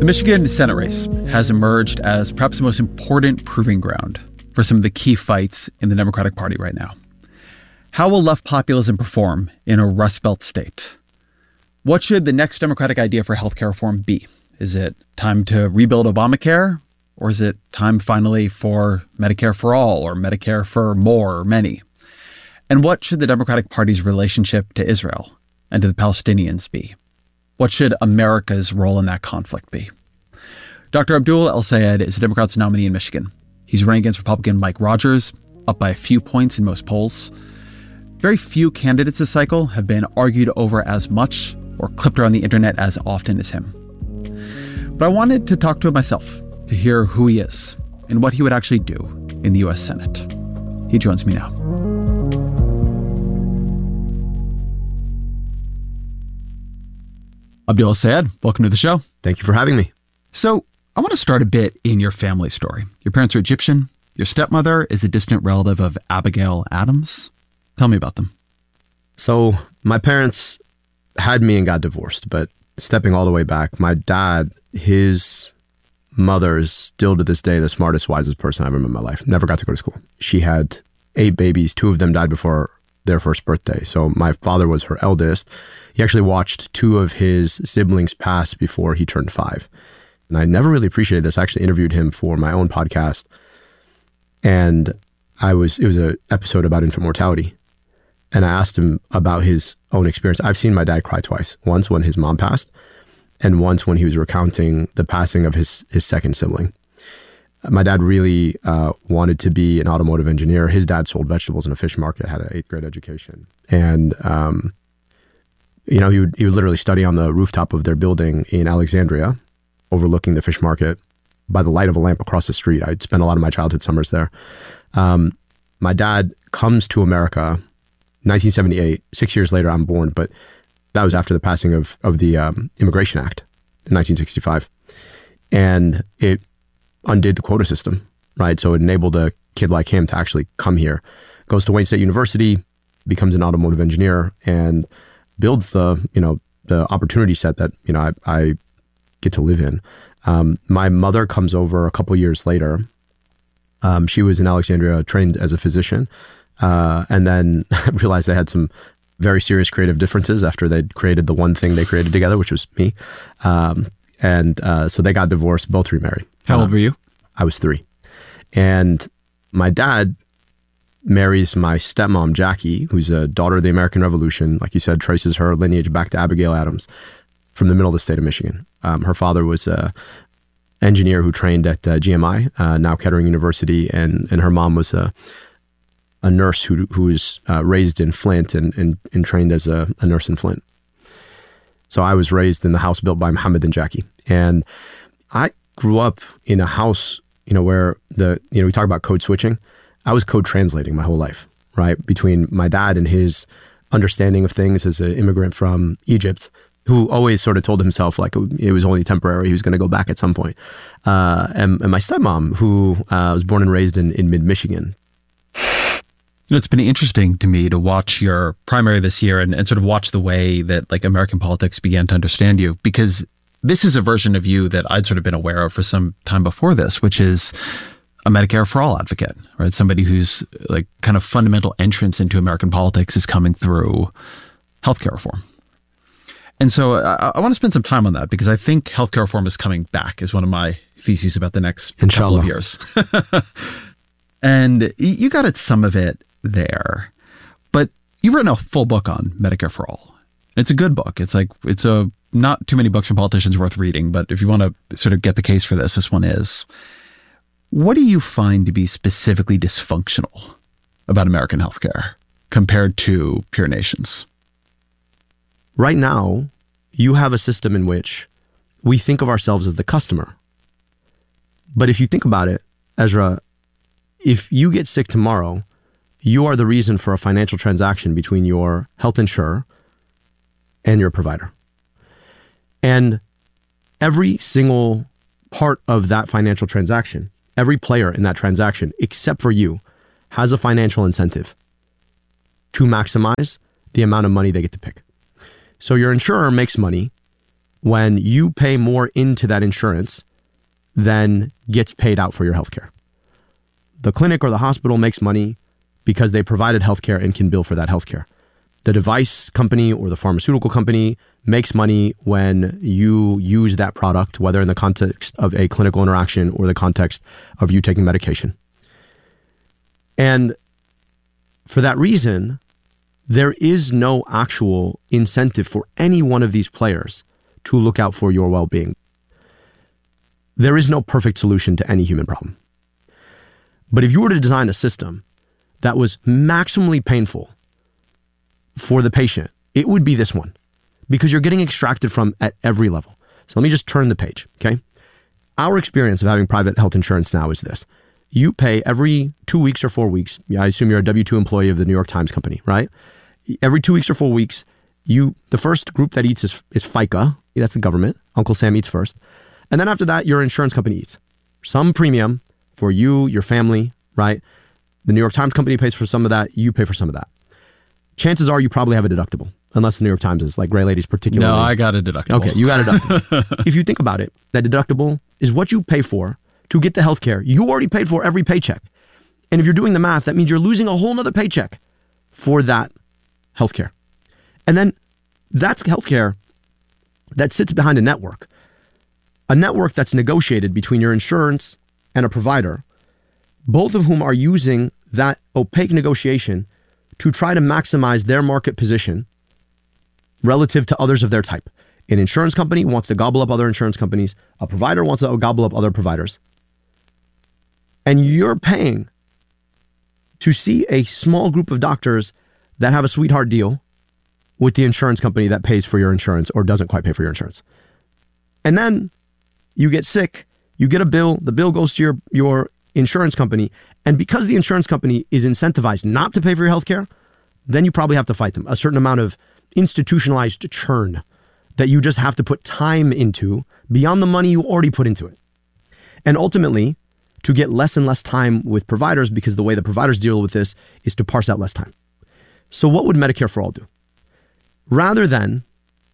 The Michigan Senate race has emerged as perhaps the most important proving ground for some of the key fights in the Democratic Party right now. How will left populism perform in a Rust Belt state? What should the next Democratic idea for healthcare reform be? Is it time to rebuild Obamacare? Or is it time finally for Medicare for all or Medicare for more or many? And what should the Democratic Party's relationship to Israel and to the Palestinians be? What should America's role in that conflict be? Dr. Abdul El-Sayed is a Democrat's nominee in Michigan. He's running against Republican Mike Rogers, up by a few points in most polls. Very few candidates this cycle have been argued over as much or clipped around the internet as often as him. But I wanted to talk to him myself to hear who he is and what he would actually do in the U.S. Senate. He joins me now. Abdul El-Sayed, welcome to the show. Thank you for having me. So I want to start a bit in your family story. Your parents are Egyptian. Your stepmother is a distant relative of Abigail Adams. Tell me about them. So my parents had me and got divorced, but stepping all the way back, my dad, his mother is still to this day the smartest, wisest person I've ever met in my life. Never got to go to school. She had 8 babies. 2 of them died before their first birthday. So my father was her eldest. He actually watched 2 of his siblings pass before he turned 5. And I never really appreciated this. I actually interviewed him for my own podcast. And it was an episode about infant mortality. And I asked him about his own experience. I've seen my dad cry twice. Once when his mom passed, and once when he was recounting the passing of his second sibling. My dad really wanted to be an automotive engineer. His dad sold vegetables in a fish market, had an 8th grade education. And, he would literally study on the rooftop of their building in Alexandria, overlooking the fish market by the light of a lamp across the street. I'd spent a lot of my childhood summers there. My dad comes to America 1978. 6 years later, I'm born, but that was after the passing of the Immigration Act in 1965. And it undid the quota system, right? So it enabled a kid like him to actually come here, goes to Wayne State University, becomes an automotive engineer, and builds the opportunity set that, I get to live in. My mother comes over a couple years later. She was in Alexandria, trained as a physician, and then realized they had some very serious creative differences after they'd created the one thing they created together, which was me. So they got divorced, both remarried. How old were you? I was 3. And my dad marries my stepmom, Jackie, who's a daughter of the American Revolution. Like you said, traces her lineage back to Abigail Adams from the middle of the state of Michigan. Her father was an engineer who trained at GMI, now Kettering University, and her mom was a nurse who was raised in Flint and trained as a nurse in Flint. So I was raised in the house built by Muhammad and Jackie. And I grew up in a house, where we talk about code switching. I was code translating my whole life, right? Between my dad and his understanding of things as an immigrant from Egypt, who always sort of told himself like it was only temporary, he was going to go back at some point. And my stepmom, who was born and raised in mid-Michigan. It's been interesting to me to watch your primary this year and sort of watch the way that like American politics began to understand you, because this is a version of you that I'd sort of been aware of for some time before this, which is a Medicare for all advocate, right? Somebody whose like kind of fundamental entrance into American politics is coming through healthcare reform. And so I want to spend some time on that because I think healthcare reform is coming back is one of my theses about the next couple of years. And you got at some of it there, but you've written a full book on Medicare for all. It's a good book. It's not too many books from politicians worth reading, but if you want to sort of get the case for this one is. What do you find to be specifically dysfunctional about American healthcare compared to peer nations? Right now, you have a system in which we think of ourselves as the customer. But if you think about it, Ezra, if you get sick tomorrow, you are the reason for a financial transaction between your health insurer and your provider. And every single part of that financial transaction, every player in that transaction, except for you, has a financial incentive to maximize the amount of money they get to pick. So your insurer makes money when you pay more into that insurance than gets paid out for your healthcare. The clinic or the hospital makes money because they provided healthcare and can bill for that healthcare. The device company or the pharmaceutical company makes money when you use that product, whether in the context of a clinical interaction or the context of you taking medication. And for that reason, there is no actual incentive for any one of these players to look out for your well-being. There is no perfect solution to any human problem. But if you were to design a system that was maximally painful for the patient, it would be this one, because you're getting extracted from at every level. So let me just turn the page, okay? Our experience of having private health insurance now is this. You pay every 2 weeks or 4 weeks. I assume you're a W-2 employee of the New York Times Company, right? Every 2 weeks or 4 weeks, the first group that eats is FICA. That's the government. Uncle Sam eats first. And then after that, your insurance company eats. Some premium for you, your family, right? The New York Times Company pays for some of that. You pay for some of that. Chances are you probably have a deductible, unless the New York Times is like Gray Ladies particularly. No, I got a deductible. Okay, you got a deductible. If you think about it, that deductible is what you pay for to get the healthcare you already paid for every paycheck. And if you're doing the math, that means you're losing a whole nother paycheck for that healthcare. And then that's healthcare that sits behind a network that's negotiated between your insurance and a provider, both of whom are using that opaque negotiation to try to maximize their market position relative to others of their type. An insurance company wants to gobble up other insurance companies. A provider wants to gobble up other providers. And you're paying to see a small group of doctors that have a sweetheart deal with the insurance company that pays for your insurance or doesn't quite pay for your insurance. And then you get sick, you get a bill, the bill goes to your insurance company, and because the insurance company is incentivized not to pay for your healthcare, then you probably have to fight them. A certain amount of institutionalized churn that you just have to put time into beyond the money you already put into it. And ultimately, to get less and less time with providers, because the way the providers deal with this is to parse out less time. So what would Medicare for All do? Rather than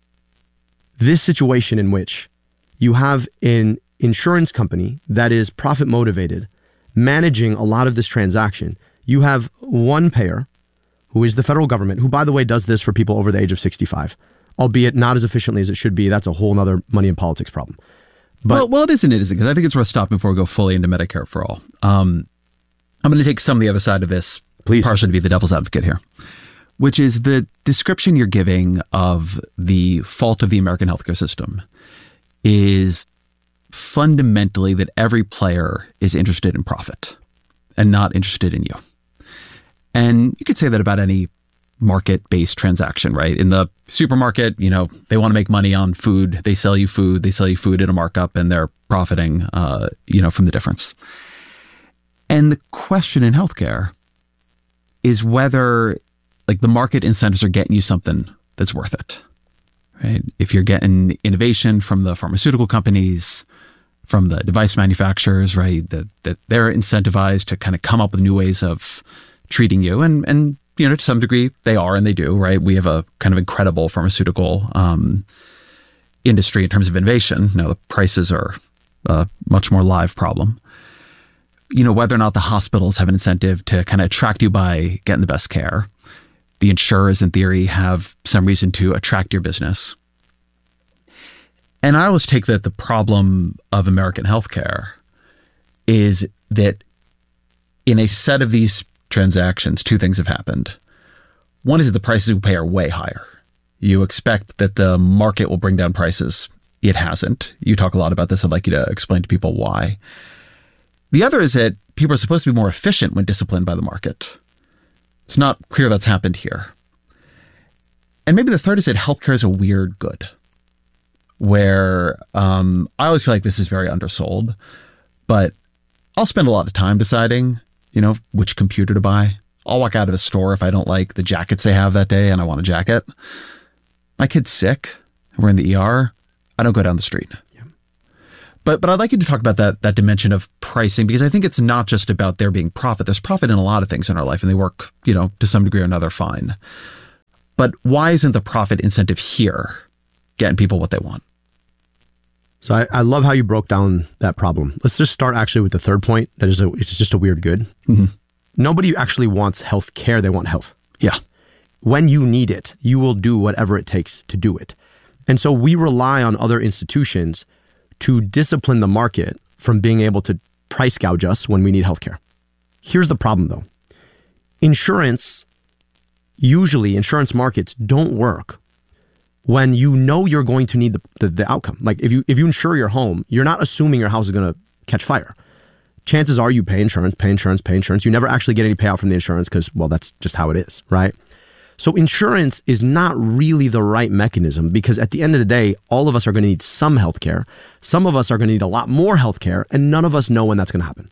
this situation in which you have an insurance company that is profit motivated, managing a lot of this transaction, you have one payer, who is the federal government, who, by the way, does this for people over the age of 65, albeit not as efficiently as it should be. That's a whole nother money and politics problem. But, well, it isn't, because I think it's worth stopping before we go fully into Medicare for All. I'm going to take some of the other side of this, please, partially to be the devil's advocate here, which is the description you're giving of the fault of the American healthcare system is fundamentally that every player is interested in profit and not interested in you. And you could say that about any market-based transaction, right? In the supermarket, they want to make money on food. They sell you food at a markup, and they're profiting, from the difference. And the question in healthcare is whether, the market incentives are getting you something that's worth it, right? If you're getting innovation from the pharmaceutical companies, from the device manufacturers, right, that they're incentivized to kind of come up with new ways of treating you, and to some degree they are, and they do, right? We have a kind of incredible pharmaceutical industry in terms of innovation. Now the prices are a much more live problem. Whether or not the hospitals have an incentive to kind of attract you by getting the best care, the insurers in theory have some reason to attract your business. And I always take that the problem of American healthcare is that in a set of these transactions, two things have happened. One is that the prices we pay are way higher. You expect that the market will bring down prices. It hasn't. You talk a lot about this. I'd like you to explain to people why. The other is that people are supposed to be more efficient when disciplined by the market. It's not clear that's happened here. And maybe the third is that healthcare is a weird good, where I always feel like this is very undersold, but I'll spend a lot of time deciding which computer to buy. I'll walk out of a store if I don't like the jackets they have that day and I want a jacket. My kid's sick, we're in the ER, I don't go down the street. Yeah. But I'd like you to talk about that dimension of pricing, because I think it's not just about there being profit. There's profit in a lot of things in our life, and they work, to some degree or another fine. But why isn't the profit incentive here getting people what they want? So I love how you broke down that problem. Let's just start actually with the third point. It's just a weird good. Mm-hmm. Nobody actually wants health care. They want health. Yeah. When you need it, you will do whatever it takes to do it. And so we rely on other institutions to discipline the market from being able to price gouge us when we need healthcare. Here's the problem though. Usually insurance markets don't work when you know you're going to need the outcome. Like if you insure your home, you're not assuming your house is going to catch fire. Chances are you pay insurance. You never actually get any payout from the insurance because, well, that's just how it is, right? So insurance is not really the right mechanism because at the end of the day, all of us are going to need some healthcare. Some of us are going to need a lot more healthcare, and none of us know when that's going to happen.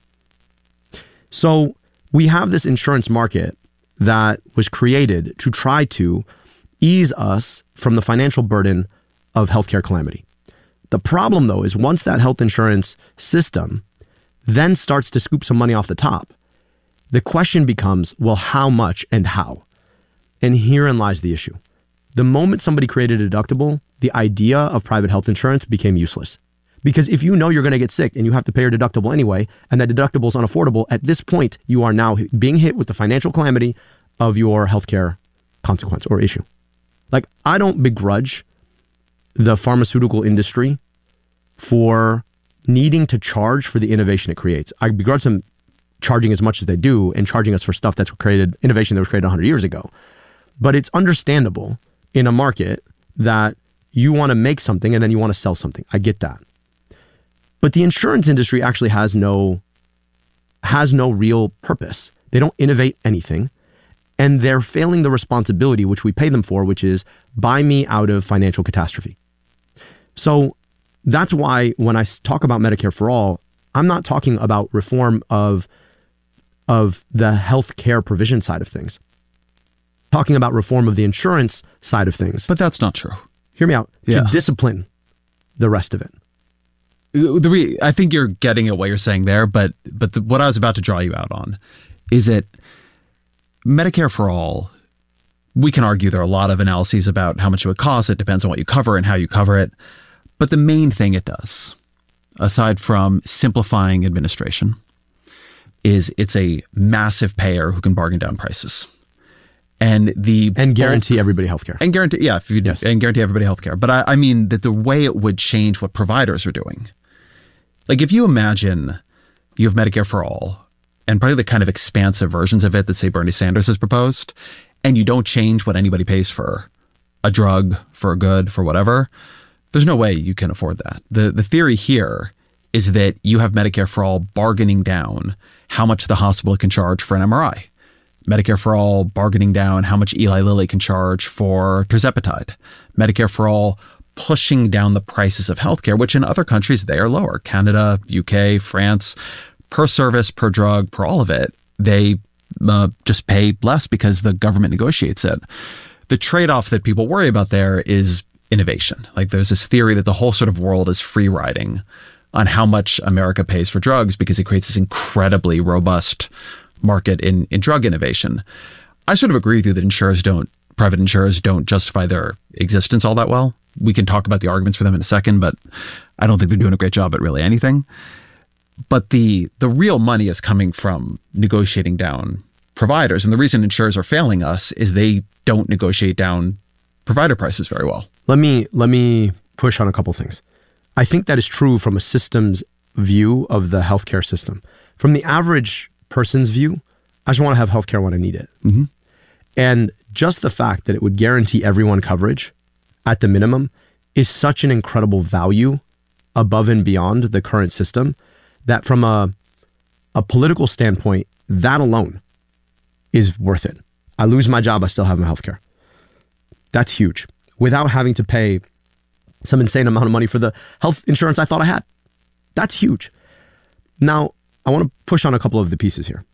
So we have this insurance market that was created to try to ease us from the financial burden of healthcare calamity. The problem, though, is once that health insurance system then starts to scoop some money off the top, the question becomes, well, how much and how? And herein lies the issue. The moment somebody created a deductible, the idea of private health insurance became useless. Because if you know you're going to get sick and you have to pay your deductible anyway, and that deductible is unaffordable, at this point, you are now being hit with the financial calamity of your healthcare consequence or issue. Like, I don't begrudge the pharmaceutical industry for needing to charge for the innovation it creates. I begrudge them charging as much as they do and charging us for stuff that's created, innovation that was created 100 years ago. But it's understandable in a market that you want to make something and then you want to sell something. I get that. But the insurance industry actually has no real purpose. They don't innovate anything. And they're failing the responsibility which we pay them for, which is buy me out of financial catastrophe. So that's why when I talk about Medicare for All, I'm not talking about reform of the healthcare provision side of things. I'm talking about reform of the insurance side of things. But that's not true. Hear me out. Yeah. To discipline the rest of it. I think you're getting at what you're saying there, but what I was about to draw you out on is that Medicare for All, we can argue there are a lot of analyses about how much it would cost. It depends on what you cover and how you cover it. But the main thing it does, aside from simplifying administration, is it's a massive payer who can bargain down prices. And guarantee everybody healthcare. And guarantee, yeah, and guarantee everybody healthcare. But I mean that the way it would change what providers are doing. Like if you imagine you have Medicare for All, and probably the kind of expansive versions of it that, say, Bernie Sanders has proposed, and you don't change what anybody pays for a drug, for a good, for whatever, there's no way you can afford that. The theory here is that you have Medicare for All bargaining down how much the hospital can charge for an MRI. Medicare for All bargaining down how much Eli Lilly can charge for tirzepatide. Medicare for All pushing down the prices of healthcare, which in other countries, they are lower. Canada, UK, France, per service, per drug, per all of it, they just pay less because the government negotiates it. The trade-off that people worry about there is innovation. Like there's this theory that the whole sort of world is free riding on how much America pays for drugs because it creates this incredibly robust market in drug innovation. I sort of agree with you that private insurers don't justify their existence all that well. We can talk about the arguments for them in a second, but I don't think they're doing a great job at really anything. But the real money is coming from negotiating down providers. And the reason insurers are failing us is they don't negotiate down provider prices very well. Let me push on a couple things. I think that is true from a systems view of the healthcare system. From the average person's view, I just want to have healthcare when I need it. Mm-hmm. And just the fact that it would guarantee everyone coverage at the minimum is such an incredible value above and beyond the current system that from a political standpoint, that alone is worth it. I lose my job, I still have my healthcare. That's huge. Without having to pay some insane amount of money for the health insurance I thought I had. That's huge. Now, I want to push on a couple of the pieces here.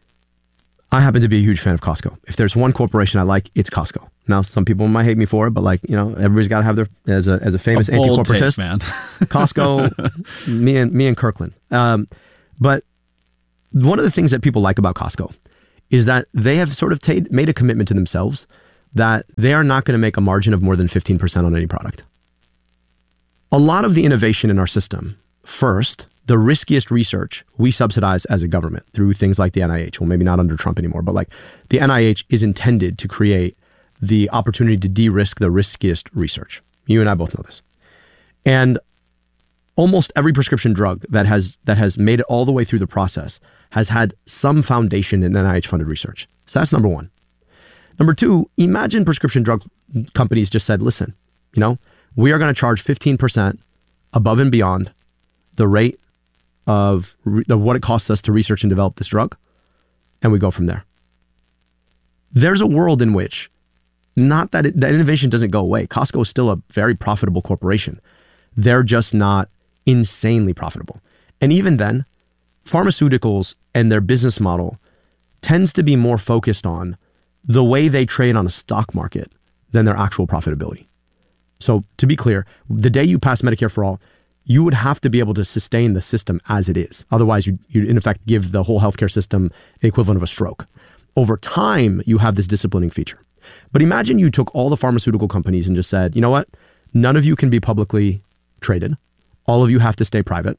I happen to be a huge fan of Costco. If there's one corporation I like, it's Costco. Now, some people might hate me for it, but everybody's got to have their, as a famous anti-corporatist, man. Costco, me and Kirkland. But one of the things that people like about Costco is that they have sort of made a commitment to themselves that they are not going to make a margin of more than 15% on any product. A lot of the innovation in our system, first, the riskiest research we subsidize as a government through things like the NIH. Well, maybe not under Trump anymore, but like the NIH is intended to create the opportunity to de-risk the riskiest research. You and I both know this. And almost every prescription drug that has made it all the way through the process has had some foundation in NIH-funded research. So that's number one. Number two, imagine prescription drug companies just said, listen, we are going to charge 15% above and beyond the rate of what it costs us to research and develop this drug, and we go from there. There's a world in which not that that innovation doesn't go away. Costco is still a very profitable corporation. They're just not insanely profitable. And even then, pharmaceuticals and their business model tends to be more focused on the way they trade on a stock market than their actual profitability. So to be clear, the day you pass Medicare for All, you would have to be able to sustain the system as it is. Otherwise, you in effect give the whole healthcare system the equivalent of a stroke. Over time, you have this disciplining feature. But imagine you took all the pharmaceutical companies and just said, you know what? None of you can be publicly traded. All of you have to stay private.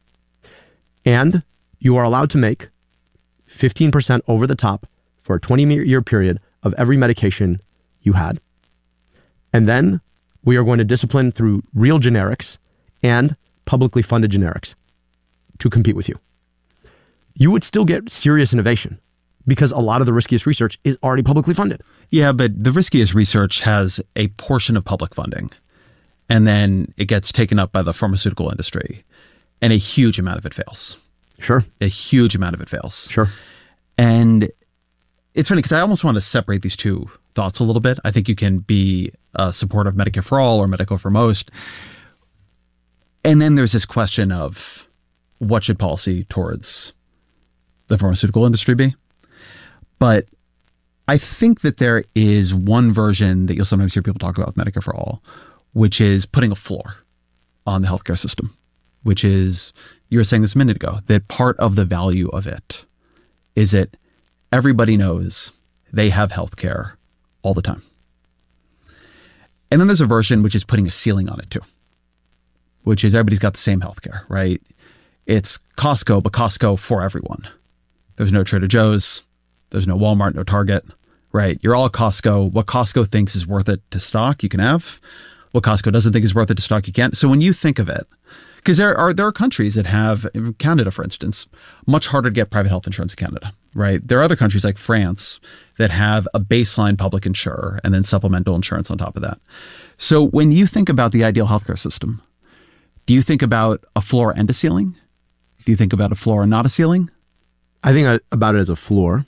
And you are allowed to make 15% over the top for a 20-year period of every medication you had. And then we are going to discipline through real generics and publicly funded generics to compete with you. You would still get serious innovation because a lot of the riskiest research is already publicly funded. Yeah, but the riskiest research has a portion of public funding, and then it gets taken up by the pharmaceutical industry, and a huge amount of it fails. Sure. A huge amount of it fails. Sure. And it's funny because I almost want to separate these two thoughts a little bit. I think you can be a supporter of Medicare for All or Medicare for Most. And then there's this question of what should policy towards the pharmaceutical industry be? But I think that there is one version that you'll sometimes hear people talk about with Medicare for All, which is putting a floor on the healthcare system, which is, you were saying this a minute ago, that part of the value of it is that everybody knows they have healthcare all the time. And then there's a version which is putting a ceiling on it too, which is everybody's got the same healthcare, right? It's Costco, but Costco for everyone. There's no Trader Joe's. There's no Walmart, no Target, right? You're all Costco. What Costco thinks is worth it to stock, you can have. What Costco doesn't think is worth it to stock, you can't. So when you think of it, because there are countries that have, Canada, for instance, much harder to get private health insurance in Canada, right? There are other countries like France that have a baseline public insurer and then supplemental insurance on top of that. So when you think about the ideal healthcare system, do you think about a floor and a ceiling? Do you think about a floor and not a ceiling? I think about it as a floor.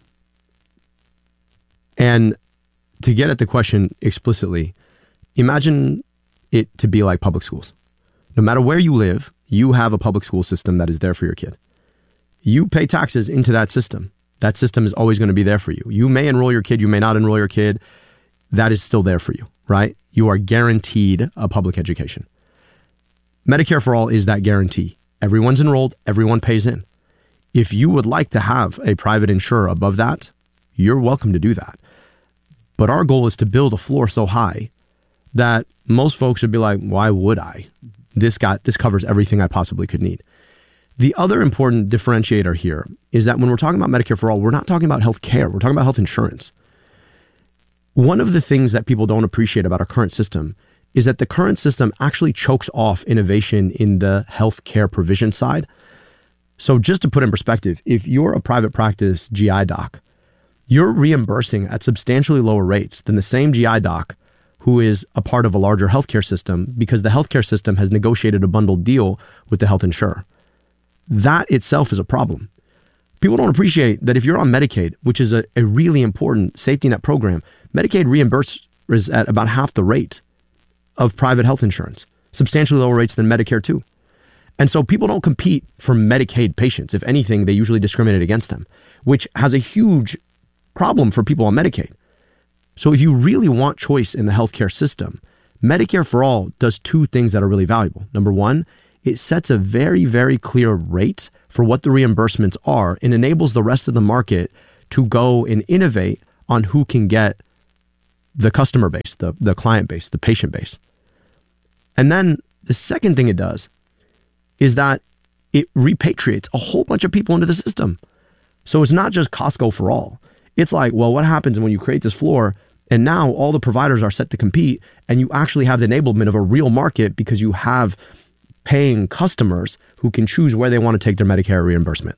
And to get at the question explicitly, imagine it to be like public schools. No matter where you live, you have a public school system that is there for your kid. You pay taxes into that system. That system is always going to be there for you. You may enroll your kid, you may not enroll your kid. That is still there for you, right? You are guaranteed a public education. Medicare for All is that guarantee. Everyone's enrolled, everyone pays in. If you would like to have a private insurer above that, you're welcome to do that. But our goal is to build a floor so high that most folks would be like, why would I? This covers everything I possibly could need. The other important differentiator here is that when we're talking about Medicare for All, we're not talking about health care. We're talking about health insurance. One of the things that people don't appreciate about our current system is that the current system actually chokes off innovation in the health care provision side. So just to put in perspective, if you're a private practice GI doc, you're reimbursing at substantially lower rates than the same GI doc who is a part of a larger healthcare system because the healthcare system has negotiated a bundled deal with the health insurer. That itself is a problem. People don't appreciate that if you're on Medicaid, which is a really important safety net program, Medicaid reimburses at about half the rate of private health insurance, substantially lower rates than Medicare too. And so people don't compete for Medicaid patients. If anything, they usually discriminate against them, which has a huge problem for people on Medicaid. So if you really want choice in the healthcare system, Medicare for All does two things that are really valuable. Number one, it sets a very, very clear rate for what the reimbursements are and enables the rest of the market to go and innovate on who can get the customer base, the client base, the patient base. And then The second thing it does is that it repatriates a whole bunch of people into the system. So it's not just Costco for all. It's like, well, what happens when you create this floor and now all the providers are set to compete and you actually have the enablement of a real market because you have paying customers who can choose where they want to take their Medicare reimbursement.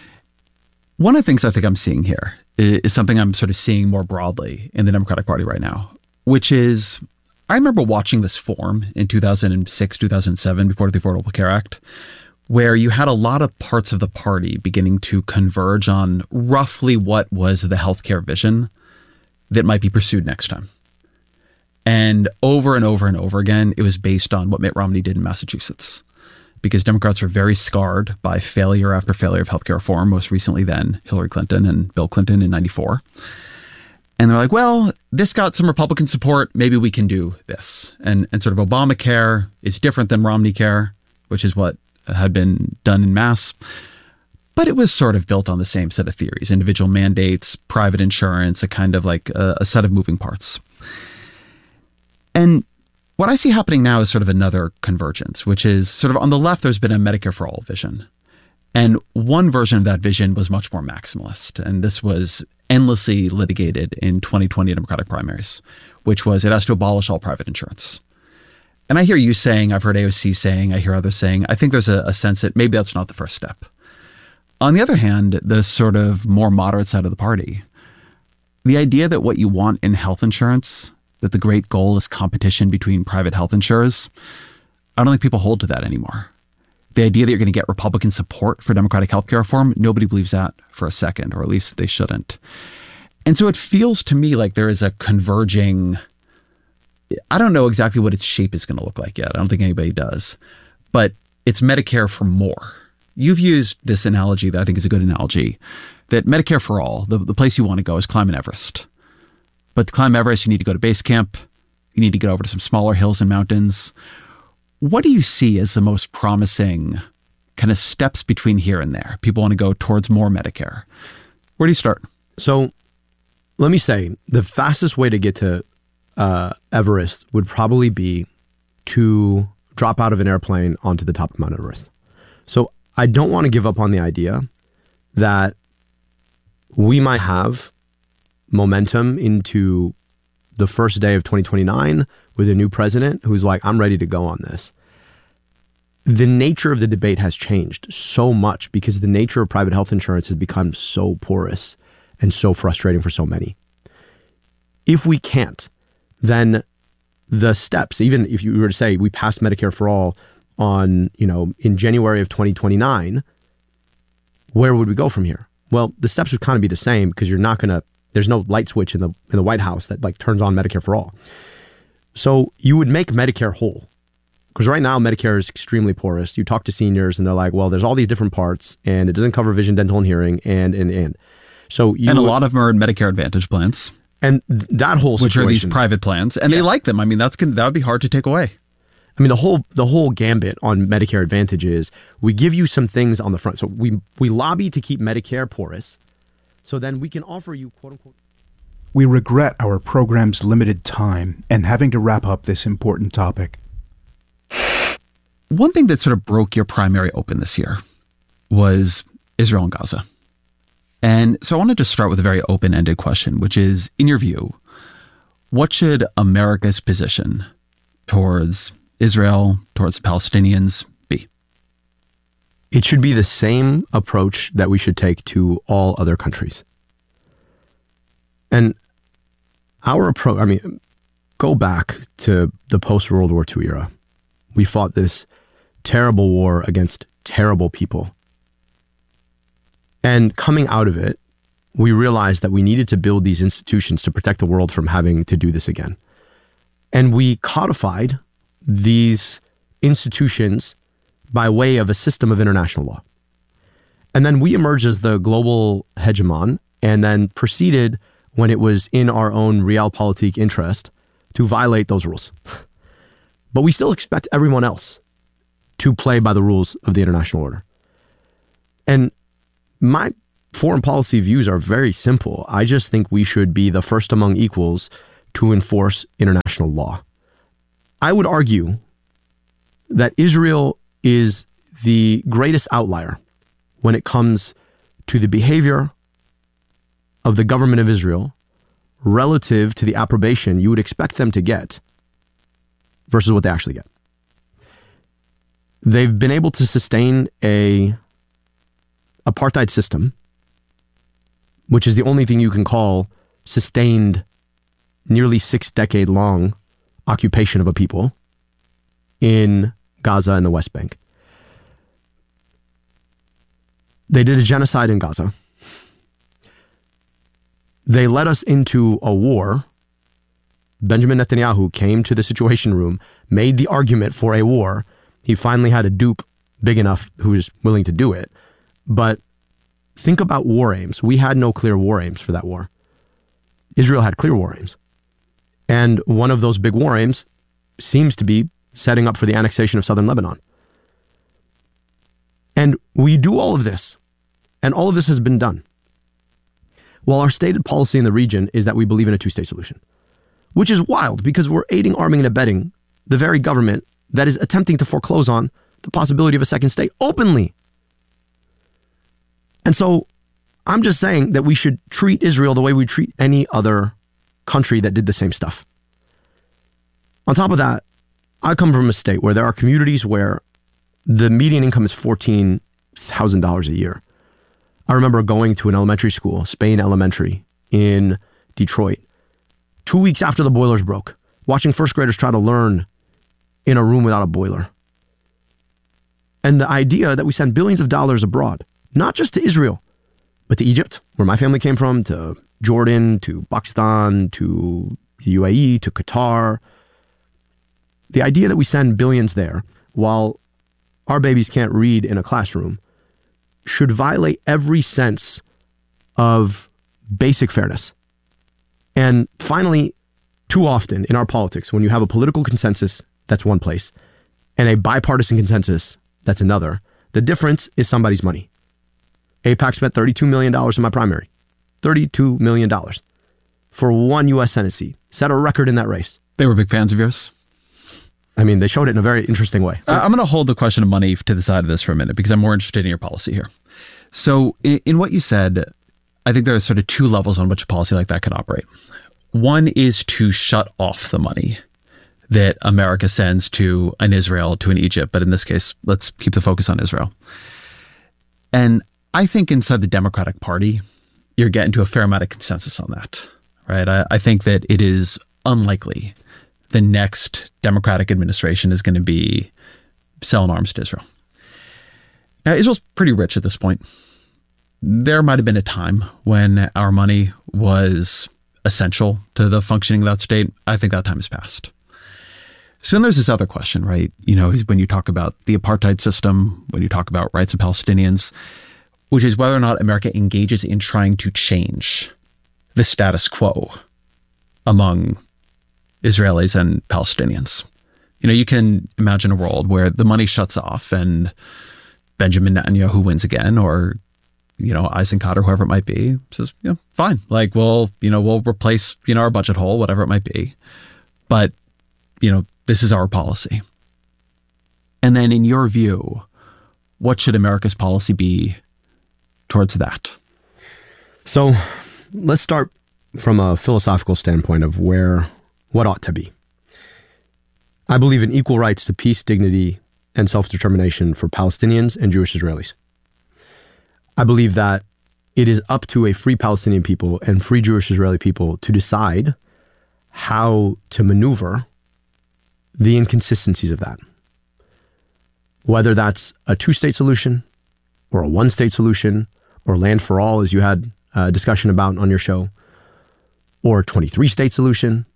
One of the things I think I'm seeing here is something I'm sort of seeing more broadly in the Democratic Party right now, which is, I remember watching this form in 2006, 2007, before the Affordable Care Act, where you had a lot of parts of the party beginning to converge on roughly what was the healthcare vision that might be pursued next time. And over and over and over again, it was based on what Mitt Romney did in Massachusetts, because Democrats are very scarred by failure after failure of healthcare reform, most recently then Hillary Clinton and Bill Clinton in 94. And they're like, well, this got some Republican support. Maybe we can do this. And sort of Obamacare is different than Romney Care, which is what had been done in mass. But it was sort of built on the same set of theories, individual mandates, private insurance, a kind of like a set of moving parts. And what I see happening now is sort of another convergence, which is sort of on the left, there's been a Medicare for all vision. And one version of that vision was much more maximalist. And this was endlessly litigated in 2020 Democratic primaries, which was it has to abolish all private insurance. And I hear you saying, I've heard AOC saying, I hear others saying, I think there's a sense that maybe that's not the first step. On the other hand, the sort of more moderate side of the party, the idea that what you want in health insurance, that the great goal is competition between private health insurers, I don't think people hold to that anymore. The idea that you're going to get Republican support for Democratic healthcare reform, nobody believes that for a second, or at least they shouldn't. And so it feels to me like there is a converging, I don't know exactly what its shape is going to look like yet. I don't think anybody does, but it's Medicare for more. You've used this analogy that I think is a good analogy, that Medicare for all, the place you want to go is climbing Everest. But to climb Everest, you need to go to base camp. You need to get over to some smaller hills and mountains. What do you see as the most promising kind of steps between here and there? People want to go towards more Medicare. Where do you start? So let me say, the fastest way to get to Everest would probably be to drop out of an airplane onto the top of Mount Everest. So I don't want to give up on the idea that we might have momentum into the first day of 2029 with a new president who's like, I'm ready to go on this. The nature of the debate has changed so much because the nature of private health insurance has become so porous and so frustrating for so many. If we can't, then the steps, even if you were to say we passed Medicare for all on, in January of 2029, where would we go from here? Well, the steps would kind of be the same because there's no light switch in the White House that like turns on Medicare for all. So you would make Medicare whole. Because right now, Medicare is extremely porous. You talk to seniors and they're like, well, there's all these different parts and it doesn't cover vision, dental, and hearing, and. So a lot of them are in Medicare Advantage plans. And that whole situation. Which are these private plans. And they like them. I mean, that would be hard to take away. I mean, the whole gambit on Medicare Advantage is we give you some things on the front. So we lobby to keep Medicare porous. So then we can offer you, quote unquote. We regret our program's limited time and having to wrap up this important topic. One thing that sort of broke your primary open this year was Israel and Gaza. And so I wanted to start with a very open-ended question, which is, in your view, what should America's position towards Israel, towards the Palestinians be? It should be the same approach that we should take to all other countries. And our approach, go back to the post-World War II era. We fought this terrible war against terrible people. And coming out of it, we realized that we needed to build these institutions to protect the world from having to do this again. And we codified these institutions by way of a system of international law. And then we emerged as the global hegemon and then proceeded, when it was in our own realpolitik interest, to violate those rules. But we still expect everyone else to play by the rules of the international order. And my foreign policy views are very simple. I just think we should be the first among equals to enforce international law. I would argue that Israel is the greatest outlier when it comes to the behavior of the government of Israel relative to the approbation you would expect them to get versus what they actually get. They've been able to sustain a apartheid system, which is the only thing you can call sustained nearly 6-decade-long occupation of a people in Gaza and the West Bank. They did a genocide in Gaza. They led us into a war. Benjamin Netanyahu came to the Situation Room, made the argument for a war. He finally had a dupe big enough who was willing to do it. But think about war aims. We had no clear war aims for that war. Israel had clear war aims. And one of those big war aims seems to be setting up for the annexation of southern Lebanon. And we do all of this, and all of this has been done, while our stated policy in the region is that we believe in a two-state solution, which is wild because we're aiding, arming, and abetting the very government that is attempting to foreclose on the possibility of a second state openly. And so I'm just saying that we should treat Israel the way we treat any other country that did the same stuff. On top of that, I come from a state where there are communities where the median income is $14,000 a year. I remember going to an elementary school, Spain Elementary in Detroit, 2 weeks after the boilers broke, watching first graders try to learn in a room without a boiler. And the idea that we send billions of dollars abroad, not just to Israel, but to Egypt, where my family came from, to Jordan, to Pakistan, to UAE, to Qatar. The idea that we send billions there while our babies can't read in a classroom should violate every sense of basic fairness. And finally, too often in our politics, when you have a political consensus, that's one place, and a bipartisan consensus, that's another, the difference is somebody's money. AIPAC spent $32 million in my primary. $32 million for one U.S. Senate seat. Set a record in that race. They were big fans of yours? I mean, they showed it in a very interesting way. I'm going to hold the question of money to the side of this for a minute because I'm more interested in your policy here. So in what you said, I think there are sort of two levels on which a policy like that could operate. One is to shut off the money that America sends to an Israel, to an Egypt, but in this case, let's keep the focus on Israel. And I think inside the Democratic Party, you're getting to a fair amount of consensus on that, right? I think that it is unlikely the next Democratic administration is going to be selling arms to Israel. Now, Israel's pretty rich at this point. There might have been a time when our money was essential to the functioning of that state. I think that time has passed. So then there's this other question, right? You know, when you talk about the apartheid system, when you talk about rights of Palestinians, which is whether or not America engages in trying to change the status quo among Israelis and Palestinians. You know, you can imagine a world where the money shuts off and Benjamin Netanyahu wins again, or, you know, Eisenkot or whoever it might be says, you know, fine, like we'll replace, our budget hole, whatever it might be. But, this is our policy. And then in your view, what should America's policy be towards that? So let's start from a philosophical standpoint of what ought to be. I believe in equal rights to peace, dignity, and self-determination for Palestinians and Jewish Israelis. I believe that it is up to a free Palestinian people and free Jewish Israeli people to decide how to maneuver the inconsistencies of that. Whether that's a two-state solution or a one-state solution or land for all, as you had a discussion about on your show, or a 23-state solution.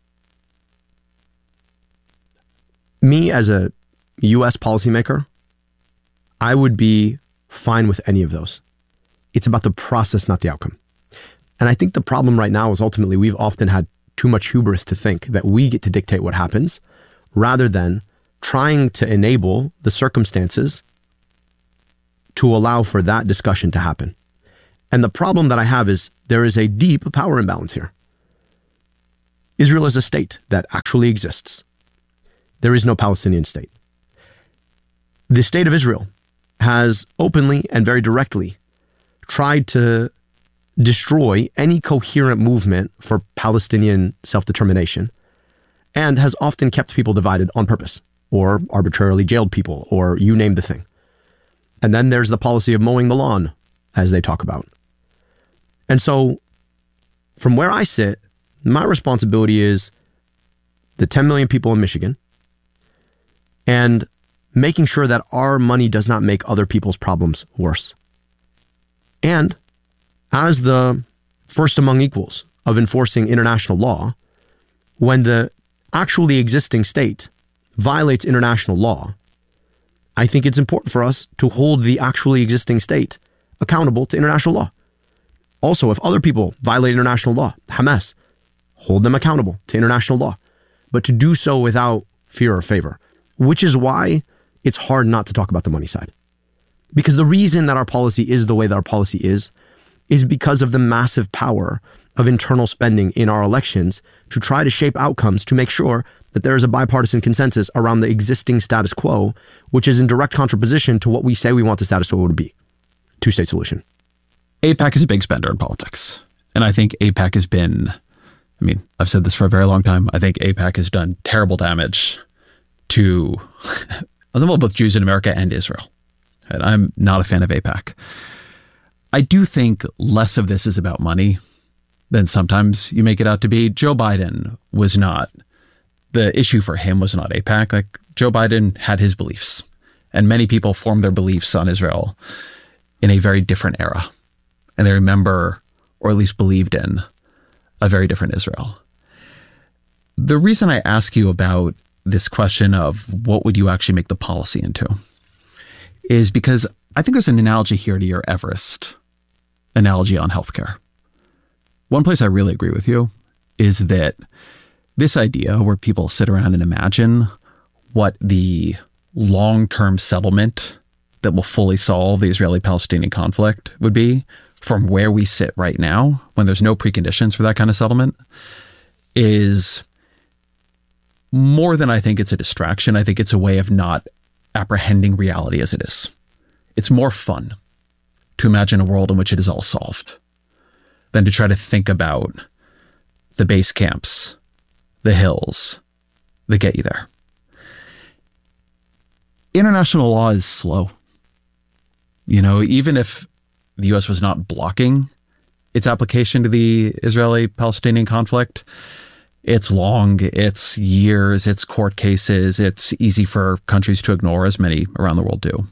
Me as a U.S. policymaker, I would be fine with any of those. It's about the process, not the outcome. And I think the problem right now is ultimately we've often had too much hubris to think that we get to dictate what happens rather than trying to enable the circumstances to allow for that discussion to happen. And the problem that I have is there is a deep power imbalance here. Israel is a state that actually exists. There is no Palestinian state. The state of Israel has openly and very directly tried to destroy any coherent movement for Palestinian self-determination and has often kept people divided on purpose or arbitrarily jailed people or you name the thing. And then there's the policy of mowing the lawn, as they talk about. And so from where I sit, my responsibility is the 10 million people in Michigan and making sure that our money does not make other people's problems worse. And as the first among equals of enforcing international law, when the actually existing state violates international law, I think it's important for us to hold the actually existing state accountable to international law. Also, if other people violate international law, Hamas, hold them accountable to international law, but to do so without fear or favor, which is why it's hard not to talk about the money side. Because the reason that our policy is the way that our policy is because of the massive power of internal spending in our elections to try to shape outcomes to make sure that there is a bipartisan consensus around the existing status quo, which is in direct contraposition to what we say we want the status quo to be. Two-state solution. AIPAC is a big spender in politics. And I think AIPAC has been, I've said this for a very long time, I think AIPAC has done terrible damage to both Jews in America and Israel. And I'm not a fan of AIPAC. I do think less of this is about money than sometimes you make it out to be. Joe Biden was not, the issue for him was not AIPAC. Like, Joe Biden had his beliefs, and many people formed their beliefs on Israel in a very different era. And they remember, or at least believed in, a very different Israel. The reason I ask you about this question of what would you actually make the policy into is because I think there's an analogy here to your Everest analogy on healthcare. One place I really agree with you is that this idea where people sit around and imagine what the long-term settlement that will fully solve the Israeli-Palestinian conflict would be from where we sit right now, when there's no preconditions for that kind of settlement, is more than I think it's a distraction. I think it's a way of not apprehending reality as it is. It's more fun to imagine a world in which it is all solved than to try to think about the base camps, the hills that get you there. International law is slow. Even if the U.S. was not blocking its application to the Israeli-Palestinian conflict, it's long, it's years, it's court cases, it's easy for countries to ignore, as many around the world do.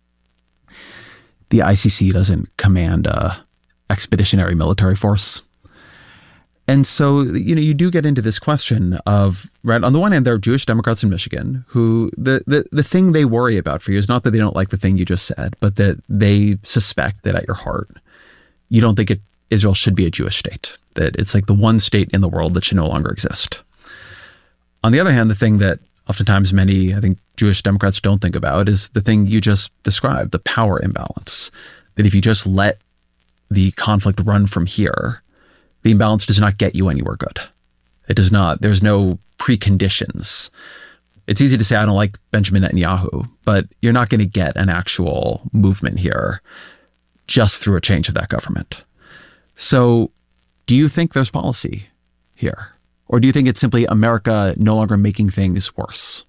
The ICC doesn't command a expeditionary military force. And so, you do get into this question of, right, on the one hand, there are Jewish Democrats in Michigan who the thing they worry about for you is not that they don't like the thing you just said, but that they suspect that at your heart, you don't think Israel should be a Jewish state, that it's like the one state in the world that should no longer exist. On the other hand, the thing that oftentimes many, I think, Jewish Democrats don't think about is the thing you just described, the power imbalance, that if you just let the conflict run from here, the imbalance does not get you anywhere good. It does not. There's no preconditions. It's easy to say, I don't like Benjamin Netanyahu, but you're not going to get an actual movement here just through a change of that government. So do you think there's policy here? Or do you think it's simply America no longer making things worse?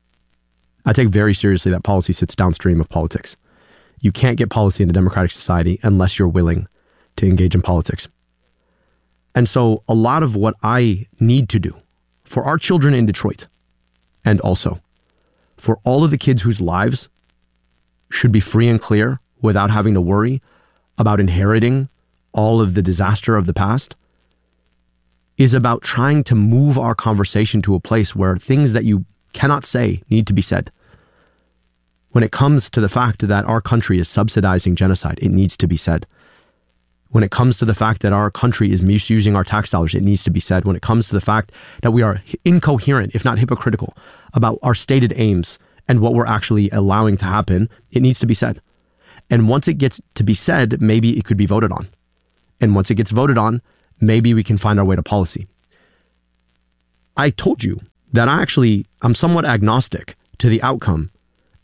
I take very seriously that policy sits downstream of politics. You can't get policy in a democratic society unless you're willing to engage in politics. And so a lot of what I need to do for our children in Detroit, and also for all of the kids whose lives should be free and clear without having to worry about inheriting all of the disaster of the past, is about trying to move our conversation to a place where things that you cannot say need to be said. When it comes to the fact that our country is subsidizing genocide, it needs to be said. When it comes to the fact that our country is misusing our tax dollars, it needs to be said. When it comes to the fact that we are incoherent, if not hypocritical, about our stated aims and what we're actually allowing to happen, it needs to be said. And once it gets to be said, maybe it could be voted on. And once it gets voted on, maybe we can find our way to policy. I told you that I'm somewhat agnostic to the outcome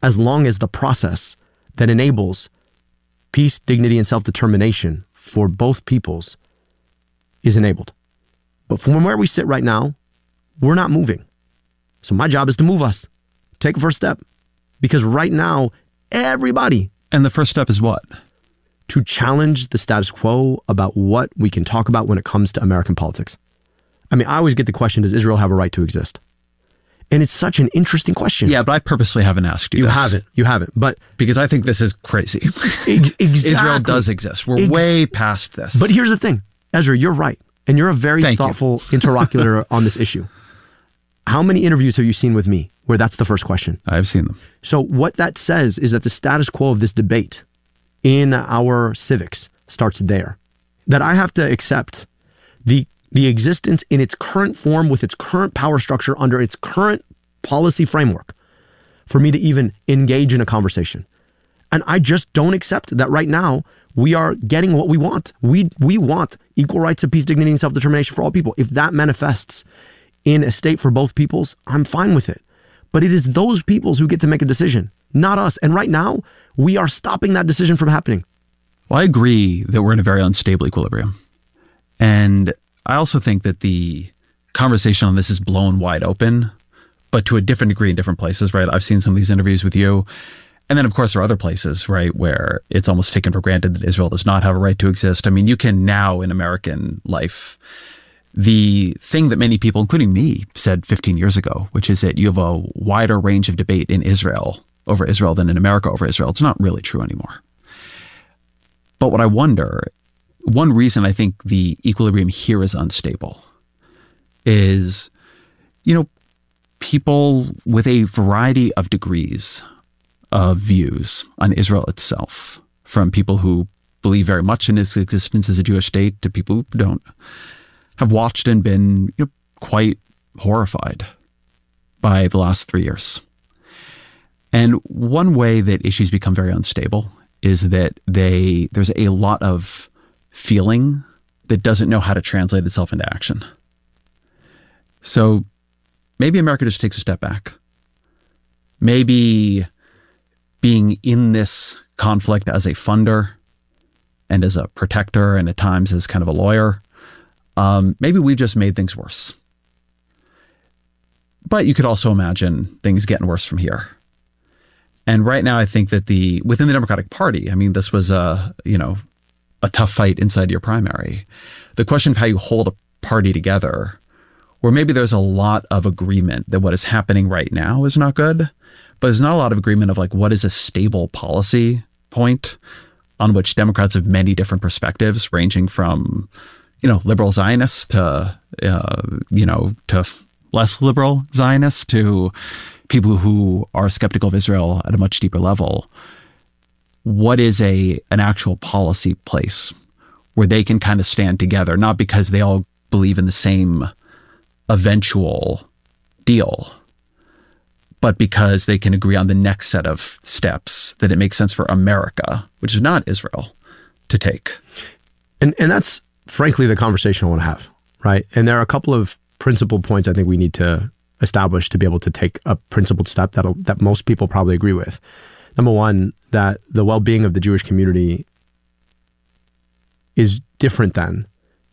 as long as the process that enables peace, dignity, and self-determination for both peoples is enabled. But from where we sit right now, we're not moving. So my job is to move us. Take a first step. Because right now, everybody... And the first step is what? To challenge the status quo about what we can talk about when it comes to American politics. I mean, I always get the question, does Israel have a right to exist? And it's such an interesting question. Yeah, but I purposely haven't asked you this. You haven't. But because I think this is crazy. Exactly. Israel does exist. We're way past this. But here's the thing. Ezra, you're right. And you're a very thoughtful interlocutor on this issue. How many interviews have you seen with me where that's the first question? I've seen them. So what that says is that the status quo of this debate in our civics starts there. That I have to accept the existence in its current form with its current power structure under its current policy framework for me to even engage in a conversation. And I just don't accept that right now we are getting what we want. We want equal rights of peace, dignity, and self-determination for all people. If that manifests in a state for both peoples, I'm fine with it. But it is those peoples who get to make a decision, not us. And right now, we are stopping that decision from happening. Well, I agree that we're in a very unstable equilibrium. And I also think that the conversation on this is blown wide open, but to a different degree in different places, right? I've seen some of these interviews with you. And then, of course, there are other places, right, where it's almost taken for granted that Israel does not have a right to exist. I mean, you can now in American life, the thing that many people, including me, said 15 years ago, which is that you have a wider range of debate in Israel over Israel than in America over Israel. It's not really true anymore. But what I wonder, one reason I think the equilibrium here is unstable is, people with a variety of degrees of views on Israel itself, from people who believe very much in its existence as a Jewish state to people who don't, have watched and been quite horrified by the last 3 years. And one way that issues become very unstable is that there's a lot of feeling that doesn't know how to translate itself into action. So maybe America just takes a step back. Maybe being in this conflict as a funder and as a protector and at times as kind of a lawyer, maybe we just made things worse. But you could also imagine things getting worse from here. And right now, I think that within the Democratic Party, I mean, this was a tough fight inside your primary. The question of how you hold a party together, where maybe there's a lot of agreement that what is happening right now is not good, but there's not a lot of agreement of what is a stable policy point on which Democrats have many different perspectives, ranging from, liberal Zionists to, to less liberal Zionists to people who are skeptical of Israel at a much deeper level. What is an actual policy place where they can kind of stand together, not because they all believe in the same eventual deal, but because they can agree on the next set of steps that it makes sense for America, which is not Israel, to take. And that's frankly the conversation I want to have, right? And there are a couple of principal points I think we need to establish to be able to take a principled step that most people probably agree with. Number one, that the well-being of the Jewish community is different than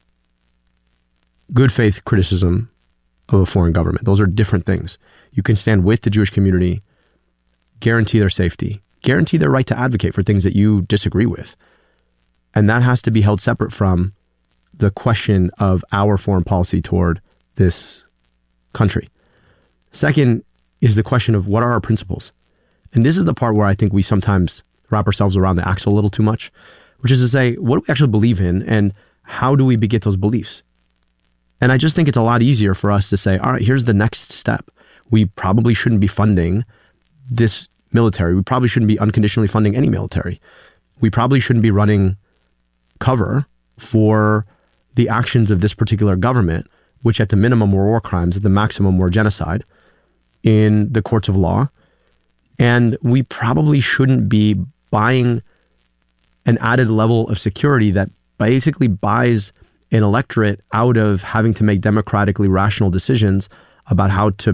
good faith criticism of a foreign government. Those are different things. You can stand with the Jewish community, guarantee their safety, guarantee their right to advocate for things that you disagree with. And that has to be held separate from the question of our foreign policy toward this country. Second is the question of what are our principles? And this is the part where I think we sometimes wrap ourselves around the axle a little too much, which is to say, what do we actually believe in and how do we beget those beliefs? And I just think it's a lot easier for us to say, all right, here's the next step. We probably shouldn't be funding this military. We probably shouldn't be unconditionally funding any military. We probably shouldn't be running cover for the actions of this particular government, which at the minimum were war crimes, at the maximum were genocide in the courts of law. And we probably shouldn't be buying an added level of security that basically buys an electorate out of having to make democratically rational decisions about how to